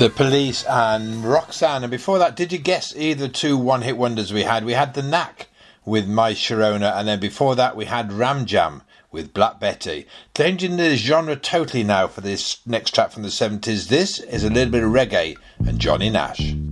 The Police and Roxanne. And before that, did you guess either two one-hit wonders we had? We had The Knack with My Sharona, and then before that we had Ram Jam with Black Betty. Changing the genre totally now for this next track from the 70s. This is a little bit of reggae and Johnny Nash.